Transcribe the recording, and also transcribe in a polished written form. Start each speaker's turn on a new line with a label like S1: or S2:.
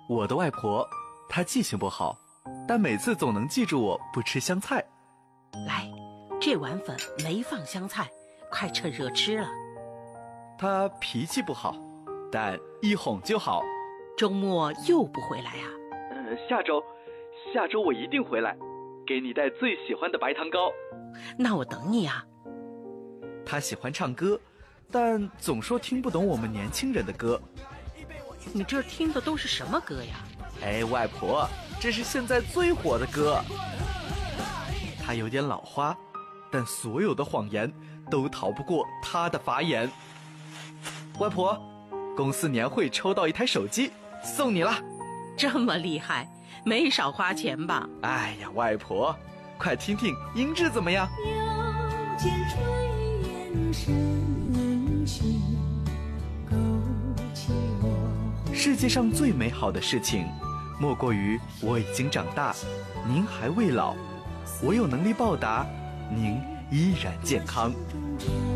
S1: 我的外婆，她记性不好，但每次总能记住我不吃香菜。
S2: 来，这碗粉没放香菜，快趁热吃了。
S1: 她脾气不好，但一哄就好。
S2: 周末又不回来啊？
S1: 下周我一定回来，给你带最喜欢的白糖糕。
S2: 那我等你啊。
S1: 她喜欢唱歌，但总说听不懂我们年轻人的歌。
S2: 你这听的都是什么歌呀？
S1: 哎，外婆，这是现在最火的歌。她有点老花，但所有的谎言都逃不过她的法眼。外婆，公司年会抽到一台手机，送你了。
S2: 这么厉害，没少花钱吧？
S1: 哎呀，外婆，快听听音质怎么样？
S3: 又见炊烟深情，勾起我。
S1: 世界上最美好的事情，莫过于我已经长大，您还未老，我有能力报答，您依然健康。